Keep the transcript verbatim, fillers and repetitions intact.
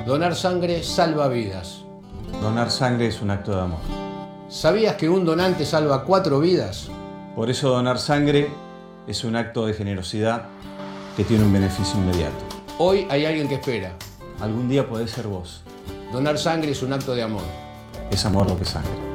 Donar sangre salva vidas. Donar sangre es un acto de amor. ¿Sabías que un donante salva cuatro vidas? Por eso donar sangre es un acto de generosidad que tiene un beneficio inmediato. Hoy hay alguien que espera. Algún día podés ser vos. Donar sangre es un acto de amor. Es amor lo que sangre.